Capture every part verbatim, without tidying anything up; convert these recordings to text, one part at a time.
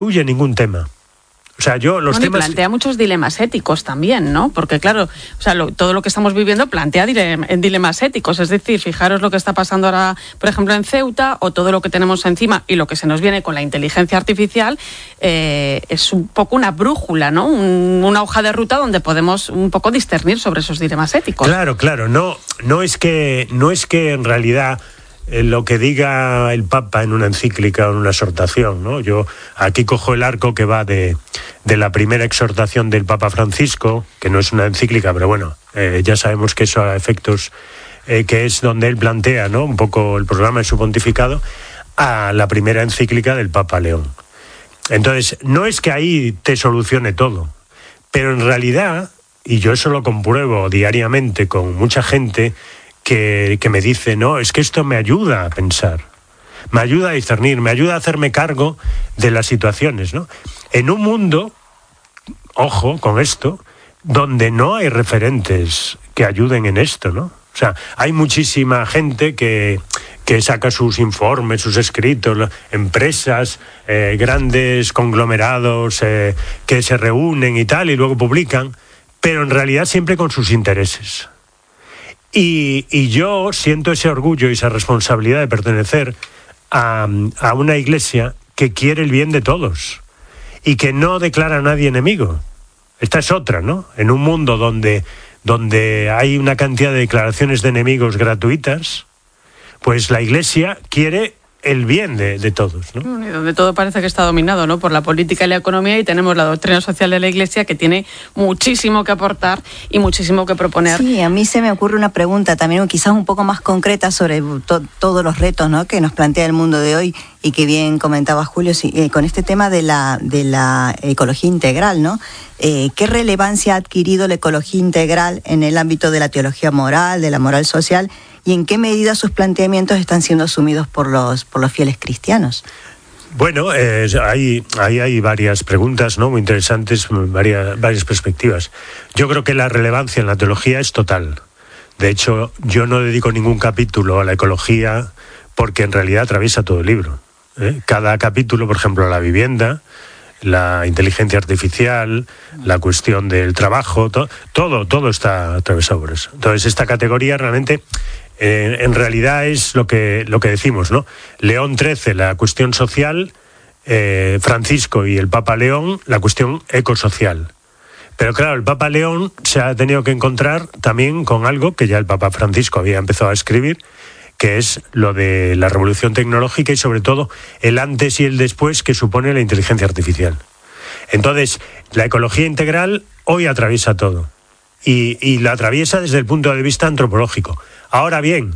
huye ningún tema. O sea, yo los bueno, temas... y plantea muchos dilemas éticos también, ¿no? Porque claro, o sea, lo, todo lo que estamos viviendo plantea dilem, dilemas éticos. Es decir, fijaros lo que está pasando ahora, por ejemplo, en Ceuta, o todo lo que tenemos encima y lo que se nos viene con la inteligencia artificial, eh, es un poco una brújula, ¿no? Un, una hoja de ruta donde podemos un poco discernir sobre esos dilemas éticos. Claro, claro. No, no es que, no es que en realidad... lo que diga el Papa en una encíclica o en una exhortación, ¿no? Yo aquí cojo el arco que va de, de la primera exhortación del Papa Francisco, que no es una encíclica, pero bueno, eh, ya sabemos que eso a efectos, eh, que es donde él plantea, ¿no?, un poco el programa de su pontificado, a la primera encíclica del Papa León. Entonces, no es que ahí te solucione todo, pero en realidad, y yo eso lo compruebo diariamente con mucha gente, Que, que me dice, no, es que esto me ayuda a pensar, me ayuda a discernir, me ayuda a hacerme cargo de las situaciones, ¿no? En un mundo, ojo con esto, donde no hay referentes que ayuden en esto, ¿no? O sea, hay muchísima gente que, que saca sus informes, sus escritos, empresas, eh, grandes conglomerados eh, que se reúnen y tal, y luego publican, pero en realidad siempre con sus intereses. Y, y yo siento ese orgullo y esa responsabilidad de pertenecer a, a una iglesia que quiere el bien de todos y que no declara a nadie enemigo. Esta es otra, ¿no? En un mundo donde, donde hay una cantidad de declaraciones de enemigos gratuitas, pues la iglesia quiere el bien de, de todos, ¿no? Y donde todo parece que está dominado, ¿no?, por la política y la economía, y tenemos la doctrina social de la Iglesia, que tiene muchísimo que aportar y muchísimo que proponer. Sí, a mí se me ocurre una pregunta también quizás un poco más concreta sobre to- todos los retos, ¿no?, que nos plantea el mundo de hoy, y que bien comentaba Julio, sí, eh, con este tema de la, de la ecología integral, ¿no? Eh, ¿Qué relevancia ha adquirido la ecología integral en el ámbito de la teología moral, de la moral social, y en qué medida sus planteamientos están siendo asumidos por los, por los fieles cristianos? Bueno, eh, hay, hay, hay varias preguntas, ¿no?, muy interesantes, varias, varias perspectivas. Yo creo que la relevancia en la teología es total. De hecho, yo no dedico ningún capítulo a la ecología porque en realidad atraviesa todo el libro, ¿eh? Cada capítulo, por ejemplo, la vivienda, la inteligencia artificial, la cuestión del trabajo, to, todo, todo está atravesado por eso. Entonces, esta categoría realmente... Eh, en realidad es lo que, lo que decimos, ¿no? León trece, la cuestión social, eh, Francisco y el Papa León, la cuestión ecosocial. Pero claro, el Papa León se ha tenido que encontrar también con algo que ya el Papa Francisco había empezado a escribir, que es lo de la revolución tecnológica y sobre todo el antes y el después que supone la inteligencia artificial. Entonces, la ecología integral hoy atraviesa todo y, y la atraviesa desde el punto de vista antropológico. Ahora bien,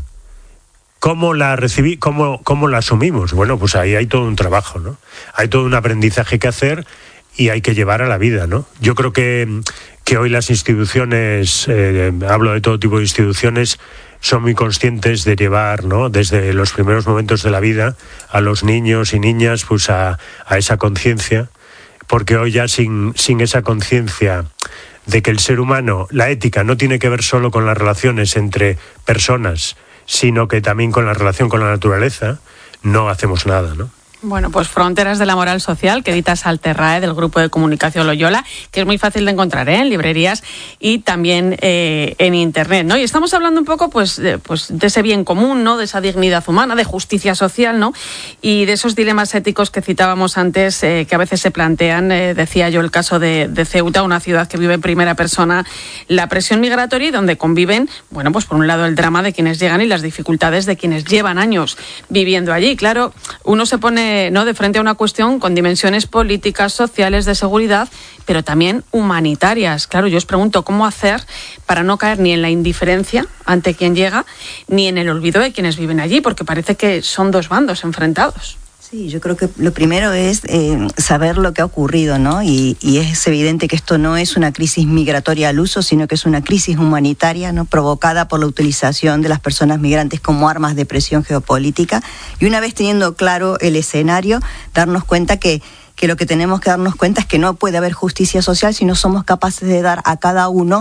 ¿cómo la recibí, cómo, cómo la asumimos? Bueno, pues ahí hay todo un trabajo, ¿no? Hay todo un aprendizaje que hacer y hay que llevar a la vida, ¿no? Yo creo que, que hoy las instituciones, eh, hablo de todo tipo de instituciones, son muy conscientes de llevar, ¿no?, desde los primeros momentos de la vida a los niños y niñas pues a, a esa conciencia, porque hoy ya sin, sin esa conciencia de que el ser humano, la ética no tiene que ver solo con las relaciones entre personas, sino que también con la relación con la naturaleza, no hacemos nada, ¿no? Bueno, pues Fronteras de la Moral Social, que edita Salterrae, del Grupo de Comunicación Loyola, que es muy fácil de encontrar, ¿eh?, en librerías y también eh, en Internet, ¿no? Y estamos hablando un poco pues de, pues de ese bien común, ¿no?, de esa dignidad humana, de justicia social, ¿no?, y de esos dilemas éticos que citábamos antes, eh, que a veces se plantean. Eh, decía yo el caso de, de Ceuta, una ciudad que vive en primera persona la presión migratoria y donde conviven, bueno, pues por un lado el drama de quienes llegan y las dificultades de quienes llevan años viviendo allí. Claro, uno se pone, ¿no?, de frente a una cuestión con dimensiones políticas, sociales, de seguridad, pero también humanitarias. Claro, yo os pregunto cómo hacer para no caer ni en la indiferencia ante quien llega, ni en el olvido de quienes viven allí, porque parece que son dos bandos enfrentados. Sí, yo creo que lo primero es eh, saber lo que ha ocurrido, ¿no? Y, y es evidente que esto no es una crisis migratoria al uso, sino que es una crisis humanitaria, ¿no?, provocada por la utilización de las personas migrantes como armas de presión geopolítica. Y una vez teniendo claro el escenario, darnos cuenta que, que lo que tenemos que darnos cuenta es que no puede haber justicia social si no somos capaces de dar a cada uno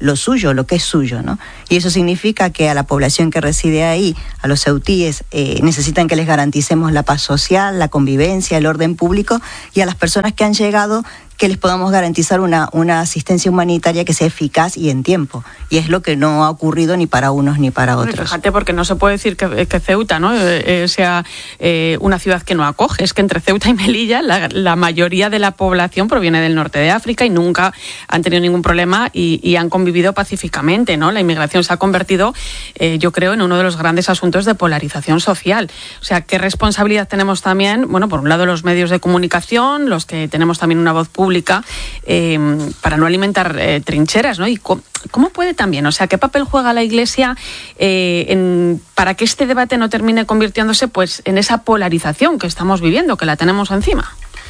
lo suyo, lo que es suyo, ¿no? Y eso significa que a la población que reside ahí, a los ceutíes, eh, necesitan que les garanticemos la paz social, la convivencia, el orden público, y a las personas que han llegado, que les podamos garantizar una, una asistencia humanitaria que sea eficaz y en tiempo. Y es lo que no ha ocurrido ni para unos ni para otros. Bueno, fíjate, porque no se puede decir que, que Ceuta, ¿no?, eh, sea eh, una ciudad que no acoge. Es que entre Ceuta y Melilla la, la mayoría de la población proviene del norte de África y nunca han tenido ningún problema y, y han convivido pacíficamente, ¿no? La inmigración se ha convertido, eh, yo creo, en uno de los grandes asuntos de polarización social. O sea, ¿qué responsabilidad tenemos también? Bueno, por un lado los medios de comunicación, los que tenemos también una voz pública, pública eh, para no alimentar eh, trincheras, ¿no? Y cómo, cómo puede también, o sea, ¿qué papel juega la Iglesia eh, en, para que este debate no termine convirtiéndose, pues, en esa polarización que estamos viviendo, que la tenemos encima?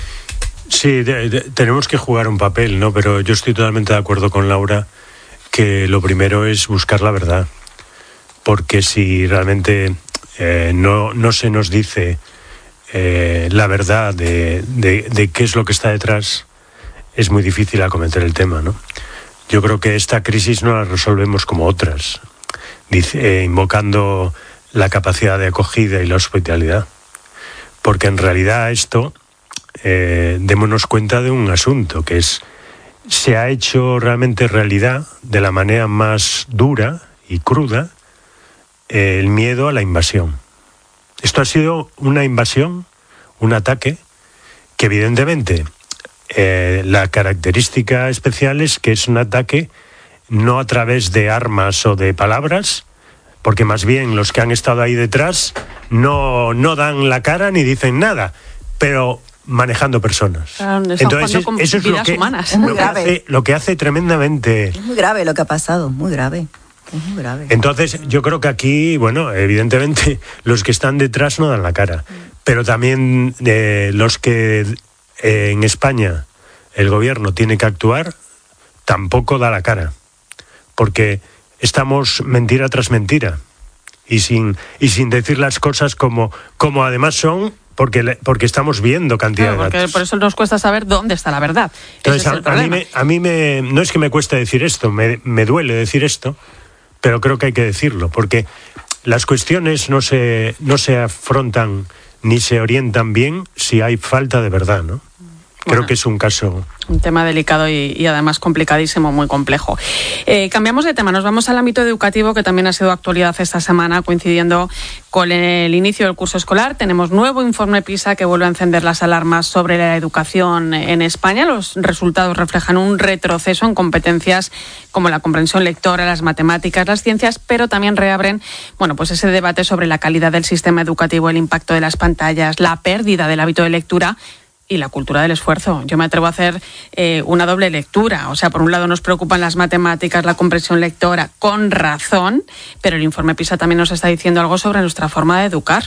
Sí, de, de, tenemos que jugar un papel, ¿no? Pero yo estoy totalmente de acuerdo con Laura que lo primero es buscar la verdad, porque si realmente eh, no, no se nos dice eh, la verdad de, de, de qué es lo que está detrás, es muy difícil acometer el tema, ¿no? Yo creo que esta crisis no la resolvemos como otras, dice, eh, invocando la capacidad de acogida y la hospitalidad, porque en realidad esto, eh, démonos cuenta de un asunto, que es, se ha hecho realmente realidad de la manera más dura y cruda, eh, el miedo a la invasión. Esto ha sido una invasión, un ataque, que evidentemente Eh, la característica especial es que es un ataque no a través de armas o de palabras, porque más bien los que han estado ahí detrás no, no dan la cara ni dicen nada, pero manejando personas. Claro, entonces es, eso es lo que, humanas. lo, que hace, lo que hace tremendamente... Es muy grave lo que ha pasado, muy grave. Es muy grave. Entonces yo creo que aquí, bueno, evidentemente los que están detrás no dan la cara, pero también eh, los que... Eh, en España el gobierno tiene que actuar, tampoco da la cara, porque estamos mentira tras mentira y sin y sin decir las cosas como como además son, porque porque estamos viendo cantidad claro, de datos. Por eso nos cuesta saber dónde está la verdad. Entonces, Ese es el a, a mí me, a mí me no es que me cueste decir esto, me, me duele decir esto, pero creo que hay que decirlo, porque las cuestiones no se no se afrontan ni se orientan bien si hay falta de verdad, ¿no? Creo bueno, que es un caso... Un tema delicado y, y además complicadísimo, muy complejo. Eh, cambiamos de tema, nos vamos al ámbito educativo, que también ha sido actualidad esta semana, coincidiendo con el inicio del curso escolar. Tenemos nuevo informe PISA que vuelve a encender las alarmas sobre la educación en España. Los resultados reflejan un retroceso en competencias como la comprensión lectora, las matemáticas, las ciencias, pero también reabren, bueno, pues ese debate sobre la calidad del sistema educativo, el impacto de las pantallas, la pérdida del hábito de lectura y la cultura del esfuerzo. Yo me atrevo a hacer eh, una doble lectura. O sea, por un lado nos preocupan las matemáticas, la comprensión lectora, con razón, pero el informe PISA también nos está diciendo algo sobre nuestra forma de educar.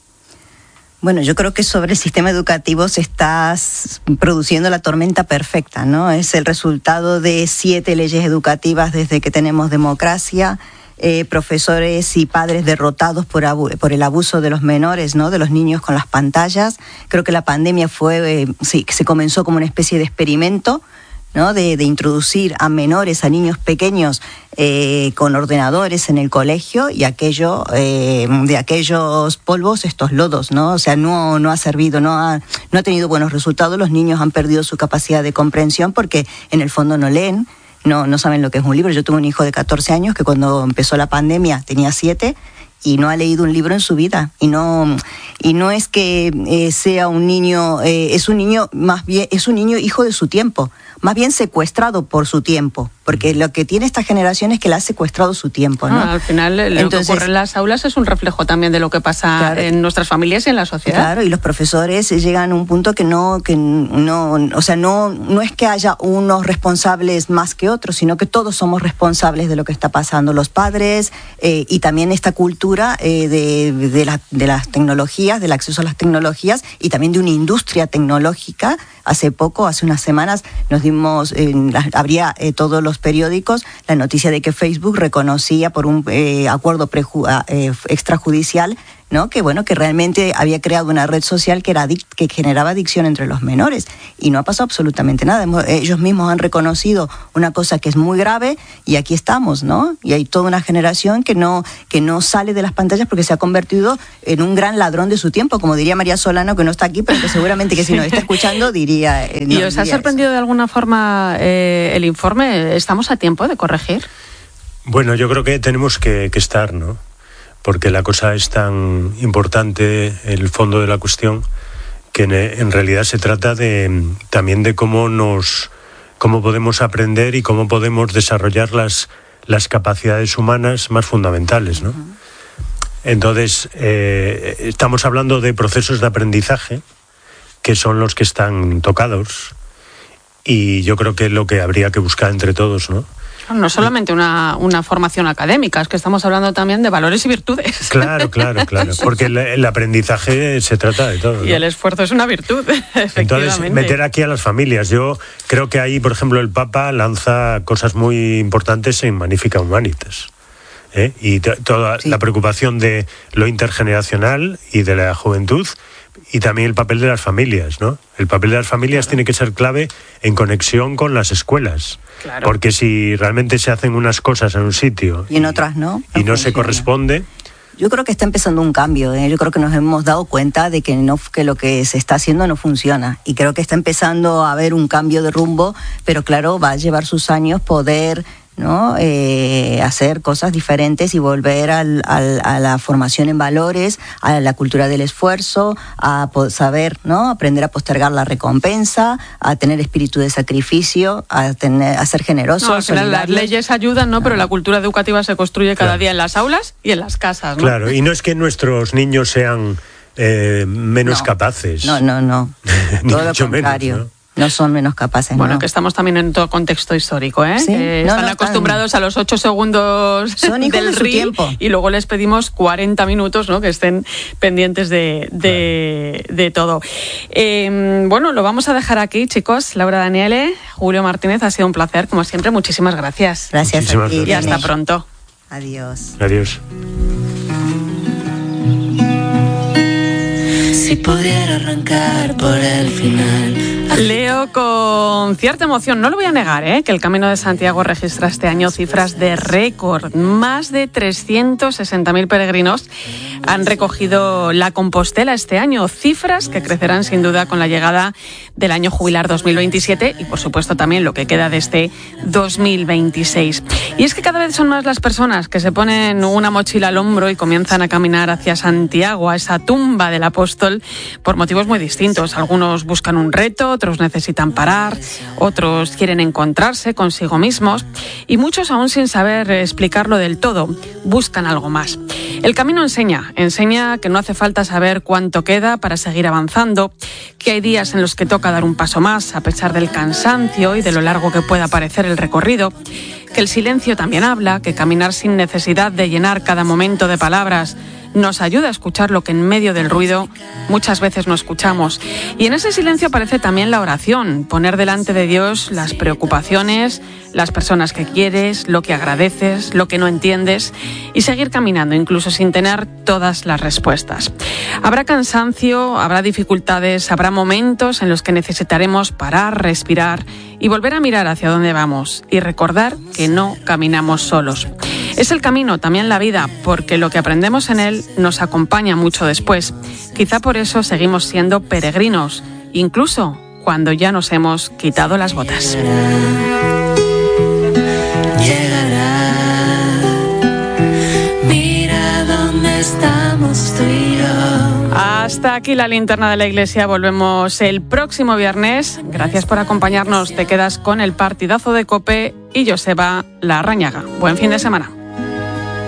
Bueno, yo creo que sobre el sistema educativo se está produciendo la tormenta perfecta, ¿no? Es el resultado de siete leyes educativas desde que tenemos democracia, Eh, profesores y padres derrotados por, abu- por el abuso de los menores, ¿no? De los niños con las pantallas. Creo que la pandemia fue, eh, sí, se comenzó como una especie de experimento, ¿no? De, de introducir a menores, a niños pequeños eh, con ordenadores en el colegio, y aquello, eh, de aquellos polvos, estos lodos, ¿no? O sea, no, no ha servido, no ha, no ha tenido buenos resultados. Los niños han perdido su capacidad de comprensión porque en el fondo no leen. No, no saben lo que es un libro. Yo tuve un hijo de catorce años que cuando empezó la pandemia tenía siete y no ha leído un libro en su vida. Y no, y no es que eh, sea un niño, eh, es un niño más bien, es un niño hijo de su tiempo, más bien secuestrado por su tiempo, porque lo que tiene esta generación es que le ha secuestrado su tiempo, ¿no? Ah, al final lo Entonces, que ocurre en las aulas es un reflejo también de lo que pasa claro, en nuestras familias y en la sociedad. Claro, y los profesores llegan a un punto que no, que no, o sea, no, no es que haya unos responsables más que otros, sino que todos somos responsables de lo que está pasando, los padres eh, y también esta cultura eh, de, de, la, de las tecnologías, del acceso a las tecnologías y también de una industria tecnológica. Hace poco, hace unas semanas, nos dimos, eh, habría eh, todos los periódicos la noticia de que Facebook reconocía por un eh, acuerdo preju- eh, extrajudicial ¿no? Que bueno, que realmente había creado una red social que era adic- que generaba adicción entre los menores, y no ha pasado absolutamente nada. Hemos, ellos mismos han reconocido una cosa que es muy grave, y aquí estamos, ¿no? Y hay toda una generación que no, que no sale de las pantallas porque se ha convertido en un gran ladrón de su tiempo, como diría María Solano, que no está aquí, pero que seguramente que si nos está escuchando diría... Eh, ¿Y os ha sorprendido eso. de alguna forma eh, el informe? ¿Estamos a tiempo de corregir? Bueno, yo creo que tenemos que, que estar, ¿no? Porque la cosa es tan importante, el fondo de la cuestión, que en, en realidad se trata de también de cómo nos, cómo podemos aprender y cómo podemos desarrollar las, las capacidades humanas más fundamentales, ¿no? Uh-huh. Entonces, eh, estamos hablando de procesos de aprendizaje que son los que están tocados, y yo creo que es lo que habría que buscar entre todos, ¿no? No solamente una, una formación académica, es que estamos hablando también de valores y virtudes. Claro, claro, claro, porque el, el aprendizaje se trata de todo, ¿no? Y el esfuerzo es una virtud, efectivamente. Entonces, meter aquí a las familias. Yo creo que ahí, por ejemplo, el Papa lanza cosas muy importantes en Magnificat Humanitas, ¿eh? Y t- toda sí. la preocupación de lo intergeneracional y de la juventud, y también el papel de las familias, ¿no? El papel de las familias claro. tiene que ser clave en conexión con las escuelas. Claro. Porque si realmente se hacen unas cosas en un sitio y en otras no, y no, no se corresponde. Yo creo que está empezando un cambio, ¿eh? Yo creo que nos hemos dado cuenta de que no, que lo que se está haciendo no funciona, y creo que está empezando a haber un cambio de rumbo, pero claro, va a llevar sus años poder, ¿no? Eh, hacer cosas diferentes y volver al, al, a la formación en valores, a la cultura del esfuerzo, a saber, ¿no? Aprender a postergar la recompensa, a tener espíritu de sacrificio, a, tener, a ser generosos. No, las leyes ayudan, ¿no? Pero la cultura educativa se construye cada claro. día en las aulas y en las casas, ¿no? Claro, y no es que nuestros niños sean eh, menos no, capaces. No, no, no. Todo lo contrario. Menos, ¿no? No son menos capaces. Bueno, no. que estamos también en todo contexto histórico, ¿eh? Sí, que no, están no, acostumbrados están... a los ocho segundos son hijos del de su reel tiempo. Y luego les pedimos cuarenta minutos, ¿no? Que estén pendientes de, de, claro. de todo. Eh, bueno, lo vamos a dejar aquí, chicos. Laura Daniele, Julio Martínez, ha sido un placer, como siempre. Muchísimas gracias. Gracias Muchísimas a ti. gracias. Y hasta pronto. Adiós. Adiós. Si pudiera arrancar por el final. Leo con cierta emoción, no lo voy a negar, ¿eh? que el Camino de Santiago registra este año cifras de récord. Más de trescientos sesenta mil peregrinos han recogido la Compostela este año, cifras que crecerán sin duda con la llegada del año jubilar dos mil veintisiete y por supuesto también lo que queda de este dos mil veintiséis. Y es que cada vez son más las personas que se ponen una mochila al hombro y comienzan a caminar hacia Santiago, a esa tumba del apóstol, por motivos muy distintos. Algunos buscan un reto, otros necesitan parar, otros quieren encontrarse consigo mismos y muchos, aún sin saber explicarlo del todo, buscan algo más. El camino enseña, enseña que no hace falta saber cuánto queda para seguir avanzando, que hay días en los que toca dar un paso más a pesar del cansancio y de lo largo que pueda parecer el recorrido, que el silencio también habla, que caminar sin necesidad de llenar cada momento de palabras nos ayuda a escuchar lo que en medio del ruido muchas veces no escuchamos. Y en ese silencio aparece también la oración, poner delante de Dios las preocupaciones, las personas que quieres, lo que agradeces, lo que no entiendes y seguir caminando incluso sin tener todas las respuestas. Habrá cansancio, habrá dificultades, habrá momentos en los que necesitaremos parar, respirar y volver a mirar hacia dónde vamos y recordar que no caminamos solos. Es el camino, también la vida, porque lo que aprendemos en él nos acompaña mucho después. Quizá por eso seguimos siendo peregrinos, incluso cuando ya nos hemos quitado las botas. Llegará, mira dónde estamos tú y yo. Hasta aquí la linterna de la iglesia. Volvemos el próximo viernes. Gracias por acompañarnos. Te quedas con el partidazo de COPE y Joseba Larrañaga. Buen fin de semana.